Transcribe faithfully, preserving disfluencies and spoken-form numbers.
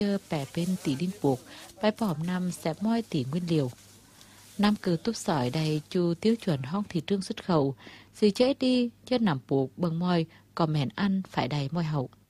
bẻ bên tỷ đinh buộc, bãi bỏm năm sẽ moi tỷ nguyên liệu. Nam cứ túp sỏi đầy chu tiêu chuẩn hong thị trường xuất khẩu, gì trễ đi, chứ nằm buộc bưng moi, còn mèn ăn phải đầy moi hậu.